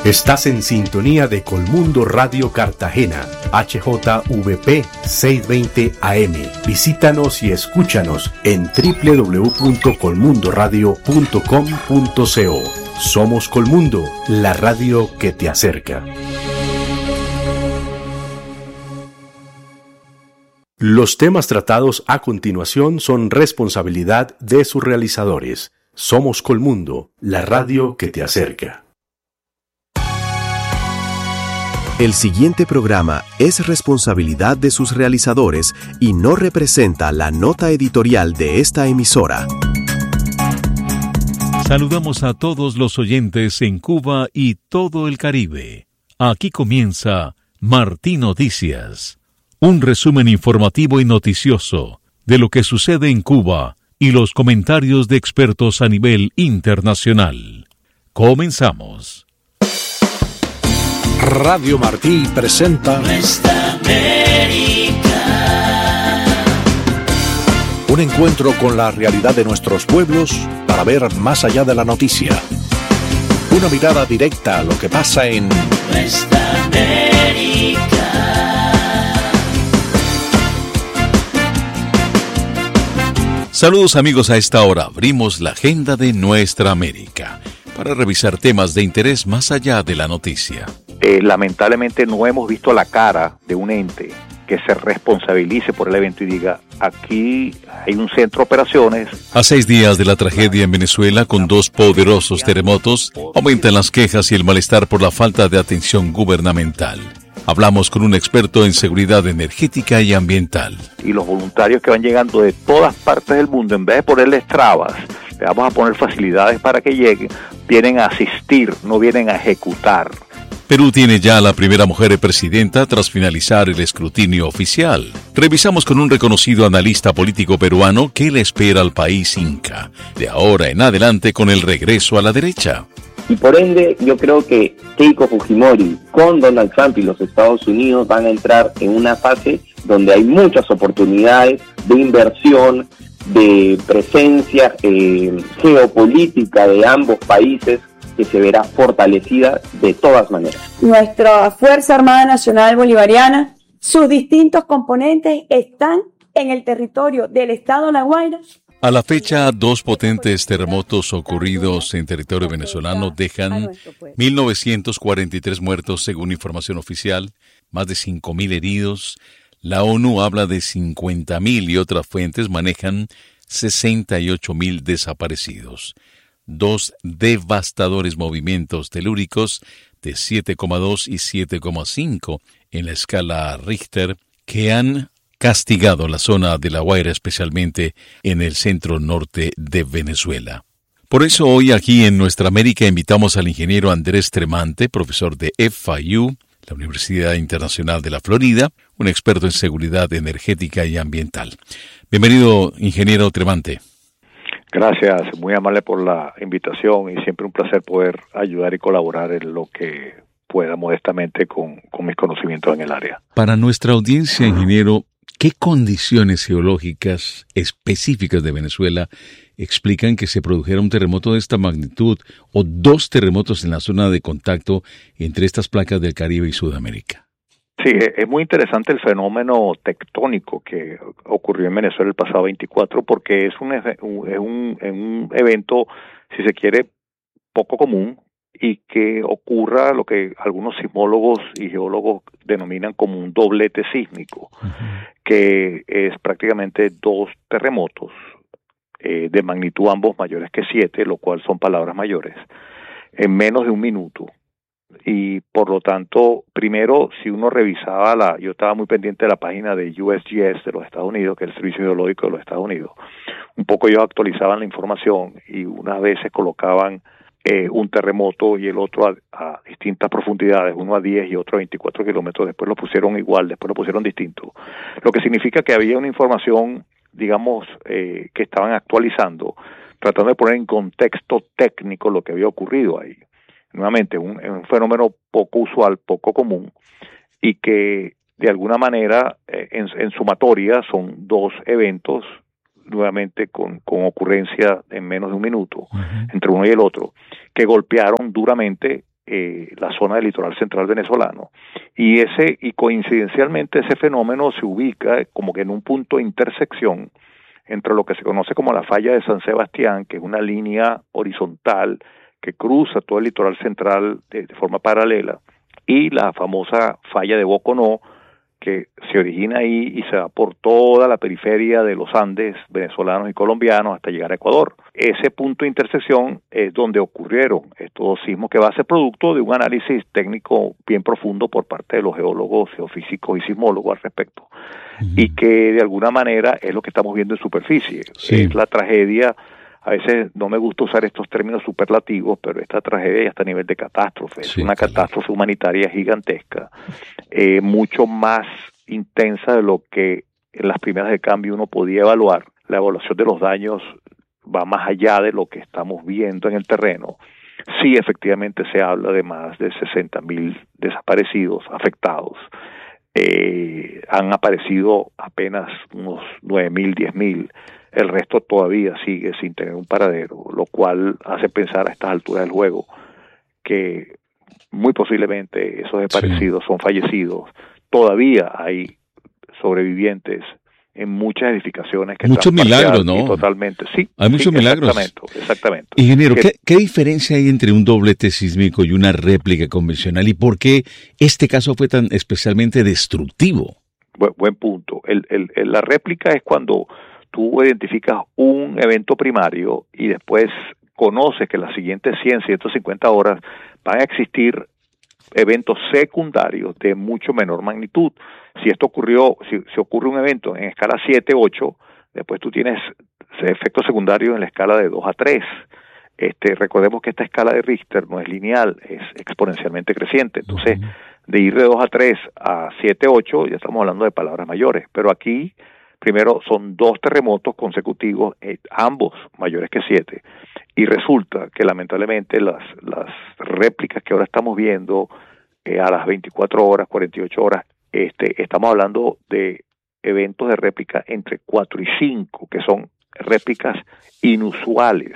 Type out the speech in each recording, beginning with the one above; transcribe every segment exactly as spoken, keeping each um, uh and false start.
Estás en sintonía de Colmundo Radio Cartagena, H J V P seiscientos veinte A M. Visítanos y escúchanos en doble u doble u doble u punto colmundo radio punto com punto co. Somos Colmundo, la radio que te acerca. Los temas tratados a continuación son responsabilidad de sus realizadores. Somos Colmundo, la radio que te acerca. El siguiente programa es responsabilidad de sus realizadores y no representa la nota editorial de esta emisora. Saludamos a todos los oyentes en Cuba y todo el Caribe. Aquí comienza Martín Noticias, un resumen informativo y noticioso de lo que sucede en Cuba y los comentarios de expertos a nivel internacional. Comenzamos. Radio Martí presenta Nuestra América. Un encuentro con la realidad de nuestros pueblos para ver más allá de la noticia. Una mirada directa a lo que pasa en Nuestra América. Saludos amigos, a esta hora abrimos la agenda de Nuestra América para revisar temas de interés más allá de la noticia. Eh, lamentablemente no hemos visto la cara de un ente que se responsabilice por el evento y diga, aquí hay un centro de operaciones. A seis días de la tragedia en Venezuela, con dos poderosos terremotos, aumentan las quejas y el malestar por la falta de atención gubernamental. Hablamos con un experto en seguridad energética y ambiental. Y los voluntarios que van llegando de todas partes del mundo, en vez de ponerles trabas, le vamos a poner facilidades para que lleguen, vienen a asistir, no vienen a ejecutar. Perú tiene ya a la primera mujer presidenta tras finalizar el escrutinio oficial. Revisamos con un reconocido analista político peruano qué le espera al país inca, de ahora en adelante con el regreso a la derecha. Y por ende, yo creo que Keiko Fujimori con Donald Trump y los Estados Unidos van a entrar en una fase donde hay muchas oportunidades de inversión, de presencia eh, geopolítica de ambos países, que se verá fortalecida de todas maneras. Nuestra Fuerza Armada Nacional Bolivariana, sus distintos componentes están en el territorio del Estado La Guaira. A la fecha, dos potentes terremotos ocurridos en territorio venezolano dejan mil novecientos cuarenta y tres muertos según información oficial, más de cinco mil heridos. La ONU habla de cincuenta mil y otras fuentes manejan sesenta y ocho mil desaparecidos. Dos devastadores movimientos telúricos de siete coma dos y siete coma cinco en la escala Richter que han castigado la zona de La Guaira, especialmente en el centro norte de Venezuela. Por eso hoy aquí en Nuestra América invitamos al ingeniero Andrés Tremante, profesor de F I U, la Universidad Internacional de la Florida, un experto en seguridad energética y ambiental. Bienvenido, ingeniero Tremante. Gracias, muy amable por la invitación y siempre un placer poder ayudar y colaborar en lo que pueda modestamente con, con mis conocimientos en el área. Para nuestra audiencia, ingeniero, ¿qué condiciones geológicas específicas de Venezuela explican que se produjera un terremoto de esta magnitud o dos terremotos en la zona de contacto entre estas placas del Caribe y Sudamérica? Sí, es muy interesante el fenómeno tectónico que ocurrió en Venezuela el pasado veinticuatro porque es un, es un, un evento, si se quiere, poco común y que ocurra lo que algunos sismólogos y geólogos denominan como un doblete sísmico, uh-huh. que es prácticamente dos terremotos eh, de magnitud ambos mayores que siete, lo cual son palabras mayores, en menos de un minuto. Y por lo tanto, primero, si uno revisaba la, yo estaba muy pendiente de la página de U S G S de los Estados Unidos, que es el Servicio Geológico de los Estados Unidos, un poco ellos actualizaban la información y unas veces colocaban eh, un terremoto y el otro a, a distintas profundidades, uno a diez y otro a veinticuatro kilómetros, después lo pusieron igual, después lo pusieron distinto, lo que significa que había una información, digamos, eh, que estaban actualizando, tratando de poner en contexto técnico lo que había ocurrido ahí. Nuevamente, un, un fenómeno poco usual, poco común, y que de alguna manera eh, en, en sumatoria son dos eventos, nuevamente con, con ocurrencia en menos de un minuto, uh-huh. entre uno y el otro, que golpearon duramente eh, la zona del litoral central venezolano, y ese y coincidencialmente ese fenómeno se ubica como que en un punto de intersección entre lo que se conoce como la falla de San Sebastián, que es una línea horizontal que cruza todo el litoral central de, de forma paralela, y la famosa falla de Boconó, que se origina ahí y se va por toda la periferia de los Andes venezolanos y colombianos hasta llegar a Ecuador. Ese punto de intersección es donde ocurrieron estos sismos, que va a ser producto de un análisis técnico bien profundo por parte de los geólogos, geofísicos y sismólogos al respecto, uh-huh. y que de alguna manera es lo que estamos viendo en superficie. Sí. Es la tragedia. A veces no me gusta usar estos términos superlativos, pero esta tragedia ya está a nivel de catástrofe. Sí, es una claro. catástrofe humanitaria gigantesca, eh, mucho más intensa de lo que en las primeras de cambio uno podía evaluar. La evaluación de los daños va más allá de lo que estamos viendo en el terreno. Sí, efectivamente se habla de más de sesenta mil desaparecidos, afectados. Eh, han aparecido apenas unos nueve mil, diez mil. El resto todavía sigue sin tener un paradero, lo cual hace pensar a estas alturas del juego que muy posiblemente esos desaparecidos sí. son fallecidos. Todavía hay sobrevivientes en muchas edificaciones que muchos milagros, ¿no? Totalmente, sí. Hay muchos sí, milagros. Exactamente, exactamente. Ingeniero, ¿qué, ¿qué diferencia hay entre un doblete sísmico y una réplica convencional? ¿Y por qué este caso fue tan especialmente destructivo? Buen, buen punto. El, el, el, la réplica es cuando tú identificas un evento primario y después conoces que las siguientes cien, ciento cincuenta horas van a existir eventos secundarios de mucho menor magnitud. Si esto ocurrió, si, si ocurre un evento en escala siete, ocho, después tú tienes efectos secundarios en la escala de dos a tres. Este, recordemos que esta escala de Richter no es lineal, es exponencialmente creciente. Entonces, de ir de dos a tres a siete, ocho, ya estamos hablando de palabras mayores. Pero aquí, primero, son dos terremotos consecutivos, eh, ambos mayores que siete. Y resulta que lamentablemente las, las réplicas que ahora estamos viendo eh, a las veinticuatro horas, cuarenta y ocho horas, este, estamos hablando de eventos de réplica entre cuatro y cinco, que son réplicas inusuales.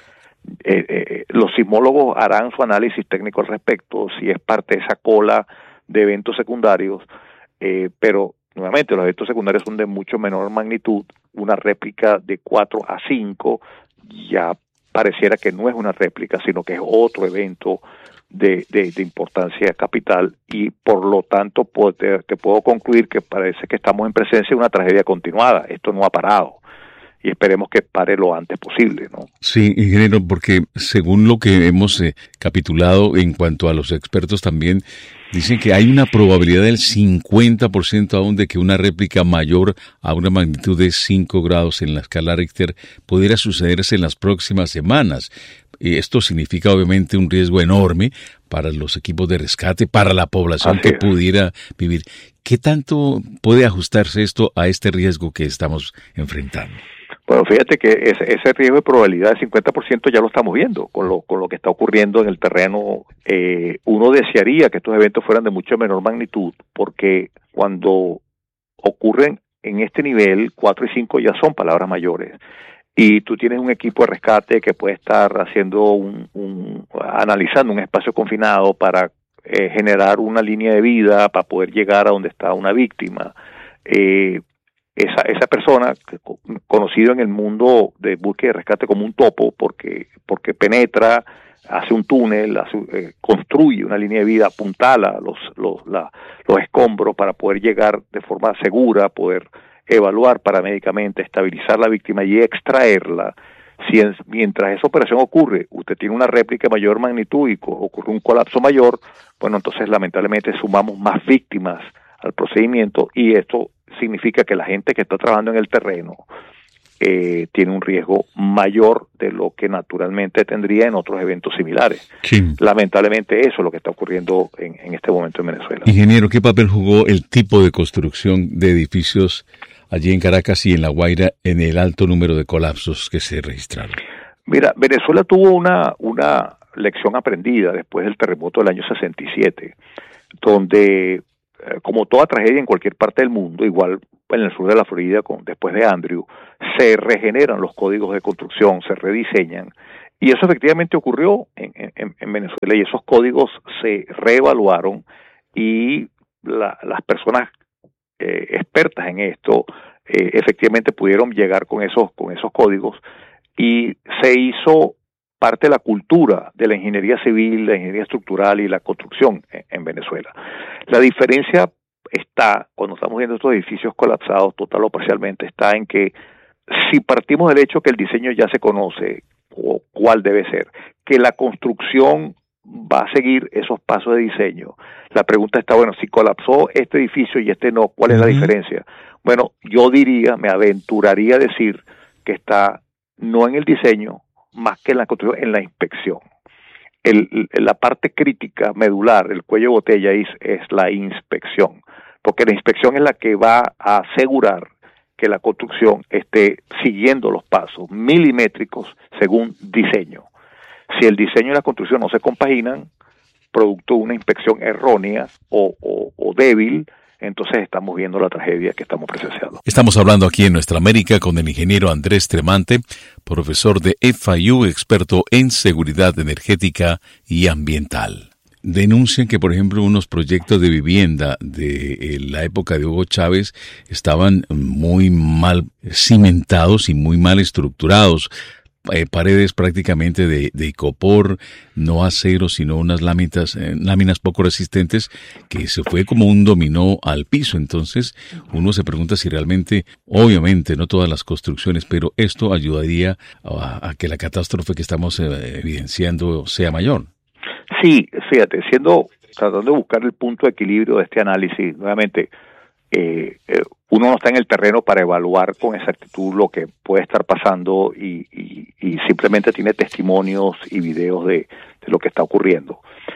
Eh, eh, los sismólogos harán su análisis técnico al respecto, si es parte de esa cola de eventos secundarios, eh, pero nuevamente los eventos secundarios son de mucho menor magnitud. Una réplica de cuatro a cinco ya pareciera que no es una réplica, sino que es otro evento de, de, de importancia capital, y por lo tanto puedo, te, te puedo concluir que parece que estamos en presencia de una tragedia continuada. Esto no ha parado y esperemos que pare lo antes posible, ¿no? Sí, ingeniero, porque según lo que hemos eh, capitulado en cuanto a los expertos también, dicen que hay una probabilidad del cincuenta por ciento aún de que una réplica mayor a una magnitud de cinco grados en la escala Richter pudiera sucederse en las próximas semanas. Y esto significa obviamente un riesgo enorme para los equipos de rescate, para la población Así que es. pudiera vivir. ¿Qué tanto puede ajustarse esto a este riesgo que estamos enfrentando? Bueno, fíjate que ese, ese riesgo de probabilidad del cincuenta por ciento ya lo estamos viendo con lo, con lo que está ocurriendo en el terreno. Eh, uno desearía que estos eventos fueran de mucha menor magnitud, porque cuando ocurren en este nivel, cuatro y cinco ya son palabras mayores. Y tú tienes un equipo de rescate que puede estar haciendo un, un analizando un espacio confinado para eh, generar una línea de vida para poder llegar a donde está una víctima. Eh, esa esa persona, conocido en el mundo de búsqueda y rescate como un topo, porque porque penetra, hace un túnel, hace, eh, construye una línea de vida, apuntala los los la, los escombros para poder llegar de forma segura, poder evaluar paramédicamente, estabilizar la víctima y extraerla. Si en, mientras esa operación ocurre, usted tiene una réplica de mayor magnitud y co- ocurre un colapso mayor, bueno, entonces lamentablemente sumamos más víctimas al procedimiento, y esto significa que la gente que está trabajando en el terreno eh, tiene un riesgo mayor de lo que naturalmente tendría en otros eventos similares. Sí. Lamentablemente eso es lo que está ocurriendo en, en este momento en Venezuela. Ingeniero, ¿qué papel jugó el tipo de construcción de edificios allí en Caracas y en La Guaira en el alto número de colapsos que se registraron? Mira, Venezuela tuvo una, una lección aprendida después del terremoto del año sesenta y siete, donde como toda tragedia en cualquier parte del mundo, igual en el sur de la Florida, con, después de Andrew, se regeneran los códigos de construcción, se rediseñan, Y eso efectivamente ocurrió en, en, en Venezuela, y esos códigos se reevaluaron, y la, las personas eh, expertas en esto eh, efectivamente pudieron llegar con esos, con esos códigos, y se hizo parte de la cultura de la ingeniería civil, la ingeniería estructural y la construcción en, en Venezuela. La diferencia está, cuando estamos viendo estos edificios colapsados total o parcialmente, está en que si partimos del hecho que el diseño ya se conoce, o cuál debe ser, que la construcción va a seguir esos pasos de diseño. La pregunta está, bueno, si colapsó este edificio y este no, ¿cuál es uh-huh. la diferencia? Bueno, yo diría, me aventuraría a decir que está no en el diseño, más que en la construcción, en la inspección. El, la parte crítica, medular, el cuello de botella es, es la inspección, porque la inspección es la que va a asegurar que la construcción esté siguiendo los pasos milimétricos según diseño. Si el diseño y la construcción no se compaginan, producto de una inspección errónea o, o, o débil, entonces estamos viendo la tragedia que estamos presenciando. Estamos hablando aquí en Nuestra América con el ingeniero Andrés Tremante, profesor de F I U, experto en seguridad energética y ambiental. Denuncian que, por ejemplo, unos proyectos de vivienda de la época de Hugo Chávez estaban muy mal cimentados y muy mal estructurados. Eh, paredes prácticamente de, de icopor, no acero, sino unas láminas, eh, láminas poco resistentes, que se fue como un dominó al piso. Entonces, uno se pregunta si realmente, obviamente, no todas las construcciones, pero esto ayudaría a, a que la catástrofe que estamos eh, evidenciando sea mayor. Sí, fíjate, siendo, tratando de buscar el punto de equilibrio de este análisis, nuevamente, eh, eh, uno no está en el terreno para evaluar con exactitud lo que puede estar pasando y, y, y simplemente tiene testimonios y videos de, de lo que está ocurriendo.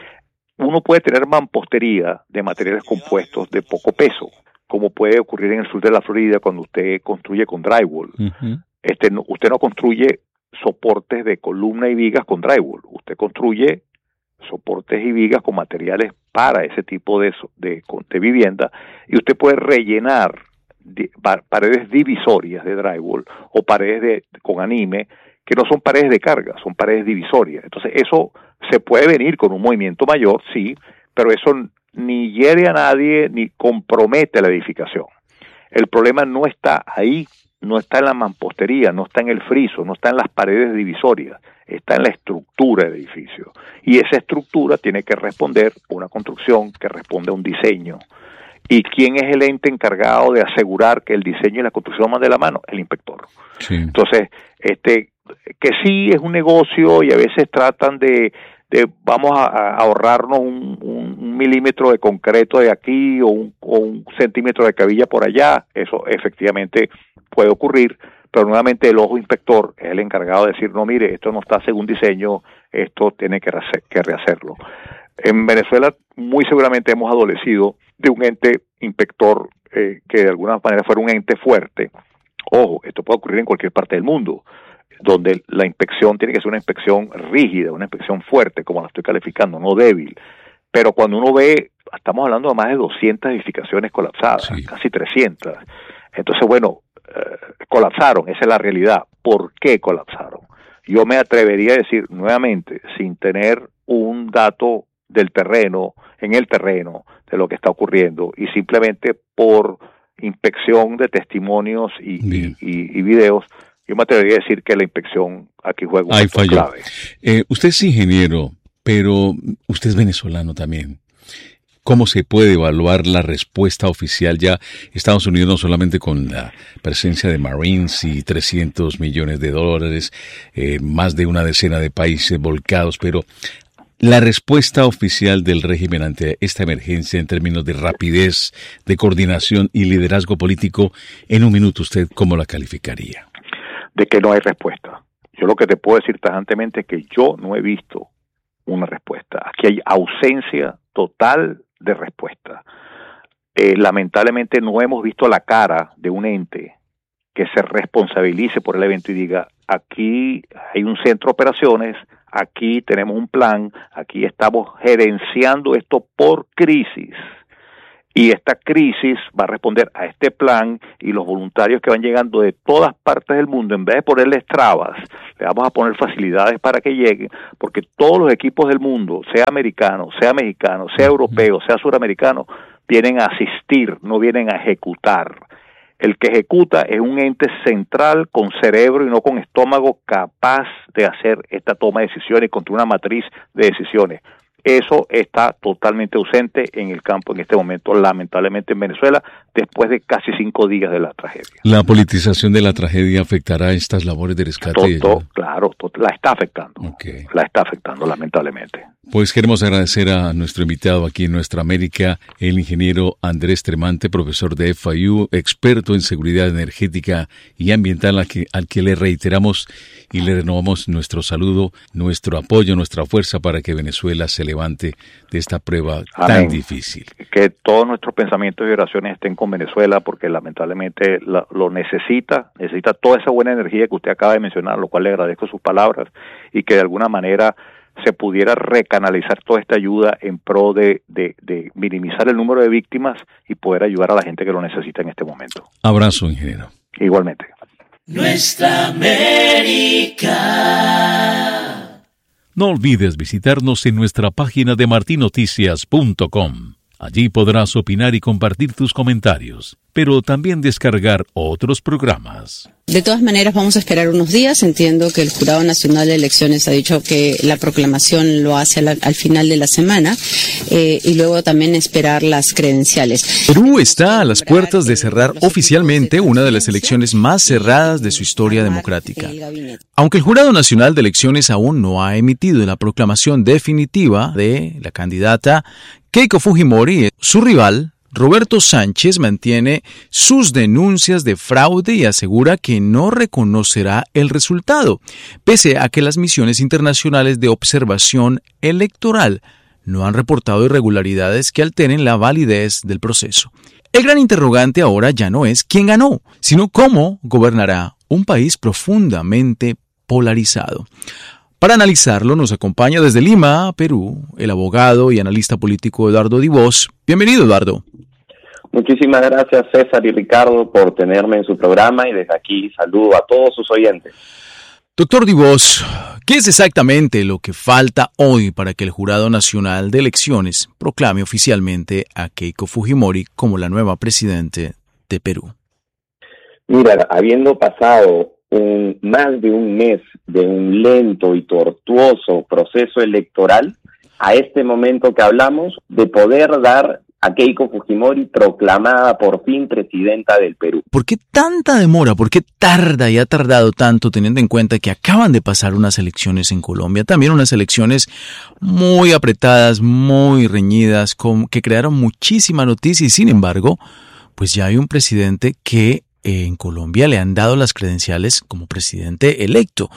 Uno puede tener mampostería de materiales compuestos de poco peso, como puede ocurrir en el sur de la Florida cuando usted construye con drywall. Uh-huh. Este, no, usted no construye soportes de columna y vigas con drywall, usted construye soportes y vigas con materiales para ese tipo de, de, de vivienda, y usted puede rellenar de, paredes divisorias de drywall o paredes de, con anime, que no son paredes de carga, son paredes divisorias. Entonces eso se puede venir con un movimiento mayor, sí, pero eso ni hiere a nadie ni compromete la edificación. El problema no está ahí, no está en la mampostería, no está en el friso, no está en las paredes divisorias, está en la estructura del edificio. Y esa estructura tiene que responder a una construcción que responde a un diseño. ¿Y quién es el ente encargado de asegurar que el diseño y la construcción van de la mano? El inspector. Sí. Entonces, este, que sí es un negocio y a veces tratan de, de vamos a, a ahorrarnos un, un, un milímetro de concreto de aquí o un, o un centímetro de cabilla por allá. Eso efectivamente puede ocurrir, pero nuevamente el ojo inspector es el encargado de decir, no, mire, esto no está según diseño, esto tiene que, rehacer, que rehacerlo. En Venezuela muy seguramente hemos adolecido de un ente inspector eh, que de alguna manera fuera un ente fuerte. Ojo, esto puede ocurrir en cualquier parte del mundo, donde la inspección tiene que ser una inspección rígida, una inspección fuerte, como la estoy calificando, no débil. Pero cuando uno ve, estamos hablando de más de doscientas edificaciones colapsadas, sí. Casi trescientas. Entonces, bueno, eh, colapsaron, esa es la realidad. ¿Por qué colapsaron? Yo me atrevería a decir nuevamente, sin tener un dato del terreno, en el terreno, de lo que está ocurriendo, y simplemente por inspección de testimonios y, y, y, y videos, yo me atrevería a decir que la inspección aquí juega un papel clave. Eh, usted es ingeniero, pero usted es venezolano también. ¿Cómo se puede evaluar la respuesta oficial? Ya Estados Unidos, no solamente con la presencia de Marines y trescientos millones de dólares, eh, más de una decena de países volcados, pero la respuesta oficial del régimen ante esta emergencia en términos de rapidez, de coordinación y liderazgo político, en un minuto, ¿usted cómo la calificaría? De que no hay respuesta. Yo lo que te puedo decir tajantemente es que yo no he visto una respuesta. Aquí hay ausencia total de respuesta. Eh, lamentablemente no hemos visto la cara de un ente que se responsabilice por el evento y diga, aquí hay un centro de operaciones, aquí tenemos un plan, aquí estamos gerenciando esto por crisis. Y esta crisis va a responder a este plan, y los voluntarios que van llegando de todas partes del mundo, en vez de ponerles trabas, le vamos a poner facilidades para que lleguen, porque todos los equipos del mundo, sea americano, sea mexicano, sea europeo, sea suramericano, vienen a asistir, no vienen a ejecutar. El que ejecuta es un ente central con cerebro y no con estómago, capaz de hacer esta toma de decisiones contra una matriz de decisiones. Eso está totalmente ausente en el campo en este momento, lamentablemente en Venezuela, después de casi cinco días de la tragedia. ¿La politización de la tragedia afectará estas labores de rescate? Todo, y ayuda? todo, claro, todo, la está afectando, okay. la está afectando lamentablemente. Pues queremos agradecer a nuestro invitado aquí en Nuestra América, el ingeniero Andrés Tremante, profesor de F I U, experto en seguridad energética y ambiental, al que, al que le reiteramos y le renovamos nuestro saludo, nuestro apoyo, nuestra fuerza para que Venezuela se levante de esta prueba Amén. Tan difícil. Que todos nuestros pensamientos y oraciones estén con Venezuela, porque lamentablemente la, lo necesita, necesita toda esa buena energía que usted acaba de mencionar, lo cual le agradezco sus palabras, y que de alguna manera se pudiera recanalizar toda esta ayuda en pro de, de, de minimizar el número de víctimas y poder ayudar a la gente que lo necesita en este momento. Abrazo, ingeniero. Igualmente. Nuestra América. No olvides visitarnos en nuestra página de martin noticias punto com. Allí podrás opinar y compartir tus comentarios, pero también descargar otros programas. De todas maneras, vamos a esperar unos días. Entiendo que el Jurado Nacional de Elecciones ha dicho que la proclamación lo hace al, al final de la semana, eh, y luego también esperar las credenciales. Perú está a las puertas de cerrar oficialmente una de las elecciones más cerradas de su historia democrática. Aunque el Jurado Nacional de Elecciones aún no ha emitido la proclamación definitiva de la candidata Keiko Fujimori, su rival Roberto Sánchez mantiene sus denuncias de fraude y asegura que no reconocerá el resultado, pese a que las misiones internacionales de observación electoral no han reportado irregularidades que alteren la validez del proceso. El gran interrogante ahora ya no es quién ganó, sino cómo gobernará un país profundamente polarizado. Para analizarlo nos acompaña desde Lima, Perú, el abogado y analista político Eduardo Dibós. Bienvenido, Eduardo. Muchísimas gracias, César y Ricardo, por tenerme en su programa, y desde aquí saludo a todos sus oyentes. Doctor Dibós, ¿qué es exactamente lo que falta hoy para que el Jurado Nacional de Elecciones proclame oficialmente a Keiko Fujimori como la nueva presidente de Perú? Mira, habiendo pasado un, más de un mes de un lento y tortuoso proceso electoral, a este momento que hablamos, de poder dar a Keiko Fujimori proclamada por fin presidenta del Perú. ¿Por qué tanta demora? ¿Por qué tarda y ha tardado tanto, teniendo en cuenta que acaban de pasar unas elecciones en Colombia? También unas elecciones muy apretadas, muy reñidas, con, que crearon muchísima noticia, y sin embargo, pues ya hay un presidente que eh, en Colombia le han dado las credenciales como presidente electo.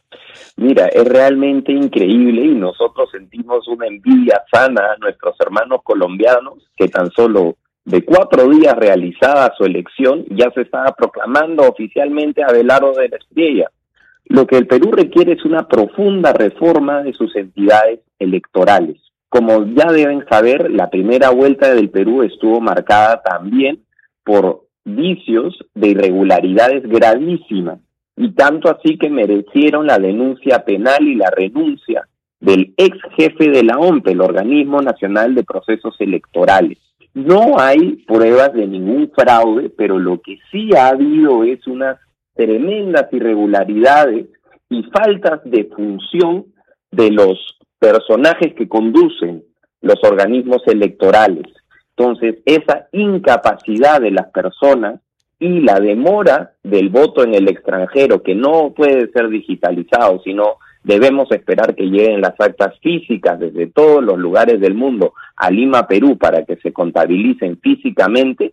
Mira, es realmente increíble, y nosotros sentimos una envidia sana a nuestros hermanos colombianos, que tan solo de cuatro días realizada su elección ya se estaba proclamando oficialmente a Abelardo de la Espriella. Lo que el Perú requiere es una profunda reforma de sus entidades electorales. Como ya deben saber, la primera vuelta del Perú estuvo marcada también por vicios de irregularidades gravísimas, y tanto así que merecieron la denuncia penal y la renuncia del ex jefe de la O M P, el Organismo Nacional de Procesos Electorales. No hay pruebas de ningún fraude, pero lo que sí ha habido es unas tremendas irregularidades y faltas de función de los personajes que conducen los organismos electorales. Entonces, esa incapacidad de las personas y la demora del voto en el extranjero, que no puede ser digitalizado, sino debemos esperar que lleguen las actas físicas desde todos los lugares del mundo a Lima, Perú, para que se contabilicen físicamente,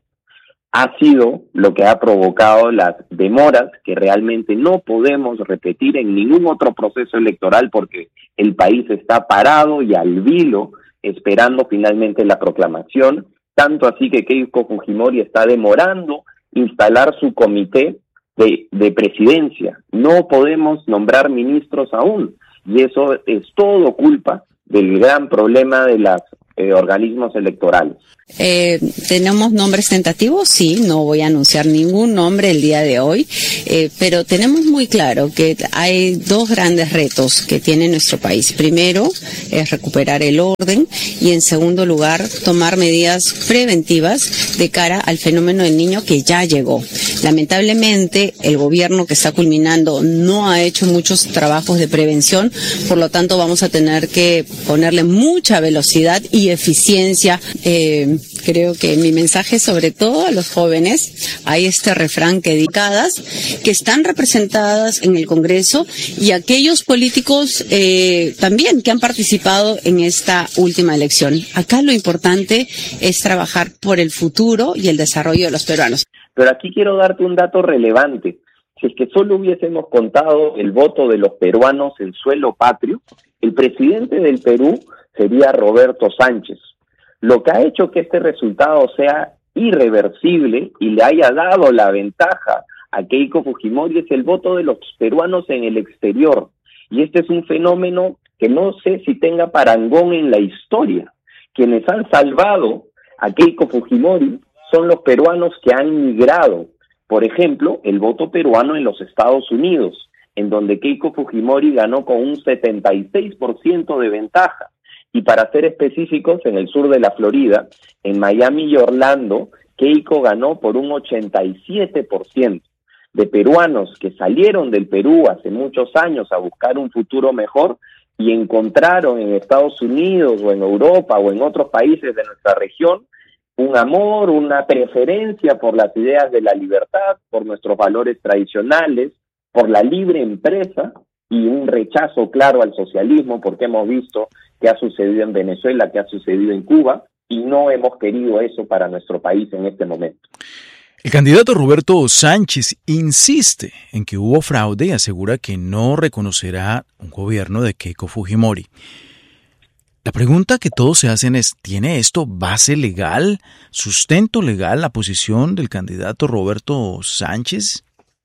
ha sido lo que ha provocado las demoras que realmente no podemos repetir en ningún otro proceso electoral, porque el país está parado y al vilo esperando finalmente la proclamación, tanto así que Keiko Fujimori está demorando instalar su comité de, de presidencia. No podemos nombrar ministros aún, y eso es todo culpa del gran problema de las eh, organismos electorales. Eh, ¿Tenemos nombres tentativos? Sí, no voy a anunciar ningún nombre el día de hoy, eh, pero tenemos muy claro que hay dos grandes retos que tiene nuestro país. Primero es recuperar el orden y en segundo lugar tomar medidas preventivas de cara al fenómeno del niño que ya llegó. Lamentablemente el gobierno que está culminando no ha hecho muchos trabajos de prevención, por lo tanto vamos a tener que ponerle mucha velocidad y eficiencia. Eh, Creo que mi mensaje, sobre todo a los jóvenes, hay este refrán que dedicadas, que están representadas en el Congreso y aquellos políticos eh, también que han participado en esta última elección. Acá lo importante es trabajar por el futuro y el desarrollo de los peruanos. Pero aquí quiero darte un dato relevante. Si es que solo hubiésemos contado el voto de los peruanos en suelo patrio, el presidente del Perú sería Roberto Sánchez. Lo que ha hecho que este resultado sea irreversible y le haya dado la ventaja a Keiko Fujimori es el voto de los peruanos en el exterior. Y este es un fenómeno que no sé si tenga parangón en la historia. Quienes han salvado a Keiko Fujimori son los peruanos que han migrado. Por ejemplo, el voto peruano en los Estados Unidos, en donde Keiko Fujimori ganó con un setenta y seis por ciento de ventaja. Y para ser específicos, en el sur de la Florida, en Miami y Orlando, Keiko ganó por un ochenta y siete por ciento. De peruanos que salieron del Perú hace muchos años a buscar un futuro mejor y encontraron en Estados Unidos o en Europa o en otros países de nuestra región un amor, una preferencia por las ideas de la libertad, por nuestros valores tradicionales, por la libre empresa y un rechazo claro al socialismo, porque hemos visto que ha sucedido en Venezuela, que ha sucedido en Cuba, y no hemos querido eso para nuestro país en este momento. El candidato Roberto Sánchez insiste en que hubo fraude y asegura que no reconocerá un gobierno de Keiko Fujimori. La pregunta que todos se hacen es, ¿tiene esto base legal, sustento legal la posición del candidato Roberto Sánchez?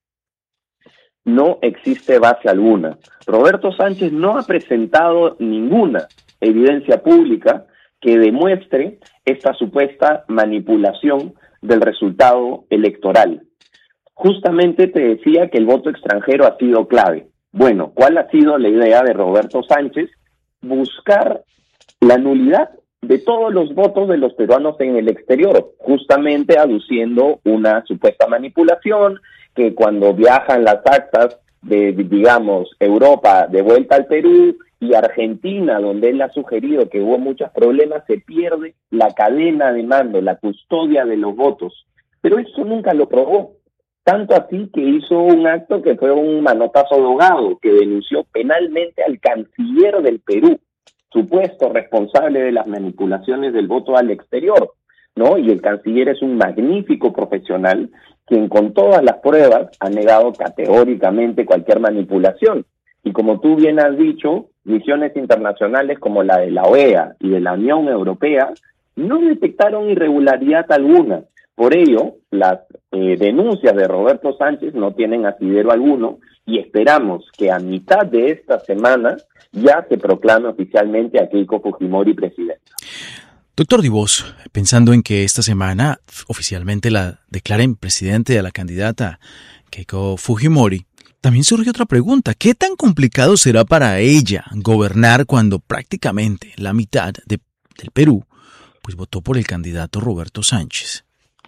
No existe base alguna. Roberto Sánchez no ha presentado ninguna evidencia pública que demuestre esta supuesta manipulación del resultado electoral. Justamente te decía que el voto extranjero ha sido clave. Bueno, ¿cuál ha sido la idea de Roberto Sánchez? Buscar la nulidad de todos los votos de los peruanos en el exterior, justamente aduciendo una supuesta manipulación, que cuando viajan las actas de, digamos, Europa de vuelta al Perú y Argentina, donde él ha sugerido que hubo muchos problemas, se pierde la cadena de mando, la custodia de los votos. Pero eso nunca lo probó. Tanto así que hizo un acto que fue un manotazo de ahogado, que denunció penalmente al canciller del Perú, supuesto responsable de las manipulaciones del voto al exterior, ¿no? Y el canciller es un magnífico profesional, quien con todas las pruebas ha negado categóricamente cualquier manipulación. Y como tú bien has dicho, misiones internacionales como la de la O E A y de la Unión Europea no detectaron irregularidad alguna. Por ello, las eh, denuncias de Roberto Sánchez no tienen asidero alguno y esperamos que a mitad de esta semana ya se proclame oficialmente a Keiko Fujimori presidenta. Doctor Dibós, pensando en que esta semana oficialmente la declaren presidente de la candidata Keiko Fujimori, también surge otra pregunta. ¿Qué tan complicado será para ella gobernar cuando prácticamente la mitad de, del Perú pues votó por el candidato Roberto Sánchez?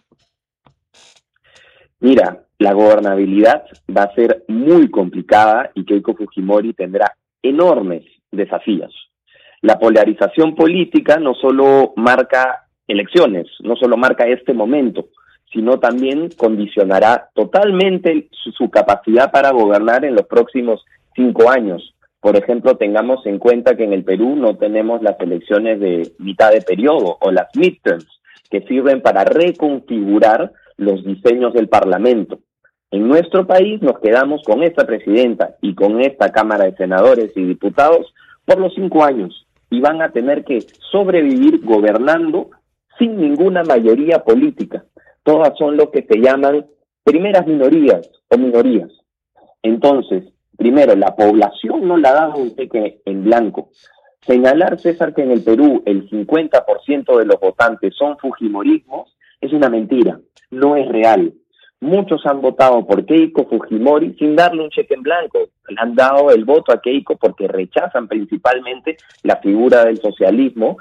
Mira, la gobernabilidad va a ser muy complicada y Keiko Fujimori tendrá enormes desafíos. La polarización política no solo marca elecciones, no solo marca este momento, sino también condicionará totalmente su, su capacidad para gobernar en los próximos cinco años. Por ejemplo, tengamos en cuenta que en el Perú no tenemos las elecciones de mitad de periodo o las midterms, que sirven para reconfigurar los diseños del Parlamento. En nuestro país nos quedamos con esta presidenta y con esta Cámara de Senadores y Diputados por los cinco años y van a tener que sobrevivir gobernando sin ninguna mayoría política. Todas son lo que se llaman primeras minorías o minorías. Entonces, primero, la población no le ha dado un cheque en blanco. Señalar, César, que en el Perú el cincuenta por ciento de los votantes son fujimorismos es una mentira, no es real. Muchos han votado por Keiko Fujimori sin darle un cheque en blanco. Le han dado el voto a Keiko porque rechazan principalmente la figura del socialismo